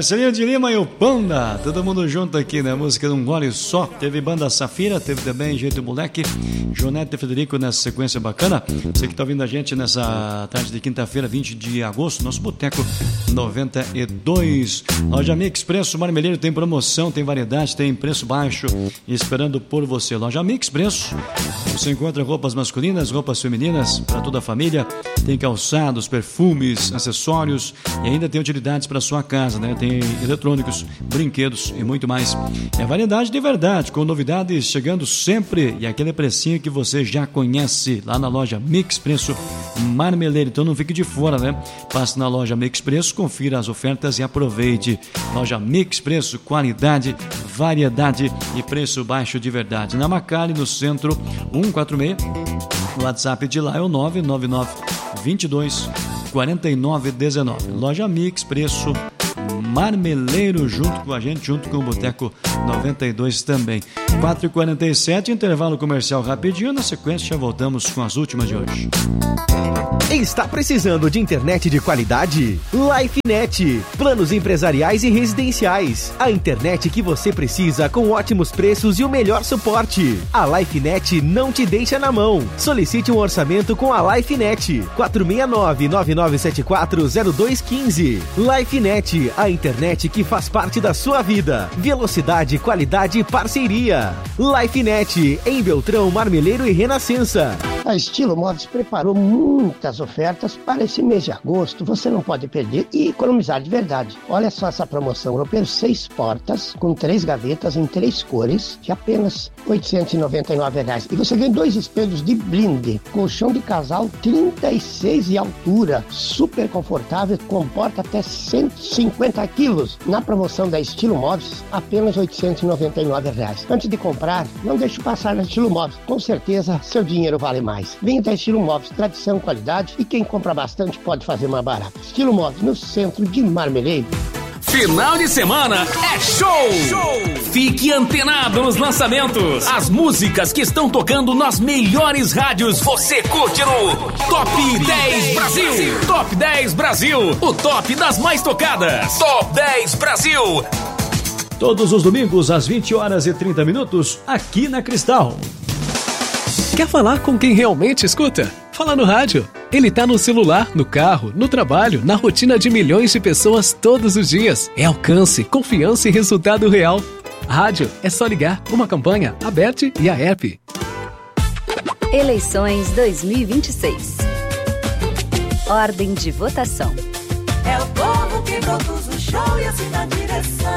Marcelinho de Lima e o Panda, todo mundo junto aqui na música de um gole só. Teve Banda Safira, teve também Jeito Moleque, Jonete e Federico nessa sequência bacana. Você que tá ouvindo a gente nessa tarde de quinta-feira, 20 de agosto, nosso Boteco 92. Loja Mix, preço marmeleiro, tem promoção, tem variedade, tem preço baixo, esperando por você. Loja Mix, preço. Você encontra roupas masculinas, roupas femininas para toda a família, tem calçados, perfumes, acessórios e ainda tem utilidades para sua casa, né? Tem eletrônicos, brinquedos e muito mais. É variedade de verdade, com novidades chegando sempre e aquele precinho que você já conhece lá na Loja Mix, preço marmeleiro. Então não fique de fora, né? Passe na Loja Mix Preço, confira as ofertas e aproveite. Loja Mix Preço, qualidade, variedade e preço baixo de verdade. Na Macari, no centro, 146. O WhatsApp de lá é o 999 22 4919. Loja Mix Preço marmeleiro, junto com a gente, junto com o Boteco 92 também. 4h47, intervalo comercial rapidinho. Na sequência já voltamos com as últimas de hoje. Está precisando de internet de qualidade? LifeNet. Planos empresariais e residenciais. A internet que você precisa com ótimos preços e o melhor suporte. A LifeNet não te deixa na mão. Solicite um orçamento com a LifeNet. 469-9974-0215. LifeNet, a internet que faz parte da sua vida. Velocidade, qualidade e parceria. LifeNet, em Beltrão, Marmeleiro e Renascença. A Estilo Móveis preparou muitas ofertas para esse mês de agosto. Você não pode perder e economizar de verdade. Olha só essa promoção. Europeiro 6 portas com 3 gavetas em 3 cores de apenas R$ 899. E você ganha 2 espelhos de blinde. Colchão de casal 36 de altura. Super confortável, comporta até 150 quilos. Na promoção da Estilo Móveis, apenas R$ 899. Antes de comprar, não deixe passar na Estilo Móveis. Com certeza, seu dinheiro vale mais. Venha da Estilo Móveis, tradição, qualidade e quem compra bastante pode fazer mais barato. Estilo Móveis, no centro de Marmeleiro. Final de semana é show! Fique antenado nos lançamentos. As músicas que estão tocando nas melhores rádios você curte no Top 10 Brasil. Top 10 Brasil, o top das mais tocadas. Top 10 Brasil. Todos os domingos às 20h30 aqui na Cristal. Quer falar com quem realmente escuta? Fala no rádio. Ele tá no celular, no carro, no trabalho, na rotina de milhões de pessoas todos os dias. É alcance, confiança e resultado real. Rádio é só ligar. Uma campanha aberta e a app. Eleições 2026. Ordem de votação. É o povo que produz o show e assina a direção.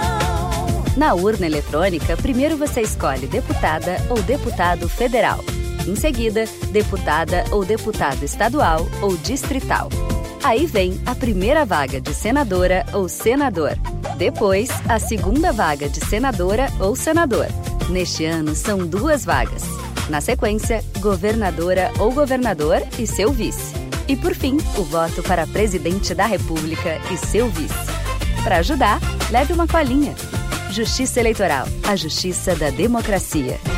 Na urna eletrônica, primeiro você escolhe deputada ou deputado federal. Em seguida, deputada ou deputado estadual ou distrital. Aí vem a primeira vaga de senadora ou senador. Depois, a segunda vaga de senadora ou senador. Neste ano, são 2 vagas. Na sequência, governadora ou governador e seu vice. E por fim, o voto para presidente da República e seu vice. Para ajudar, leve uma colinha. Justiça Eleitoral, a justiça da democracia.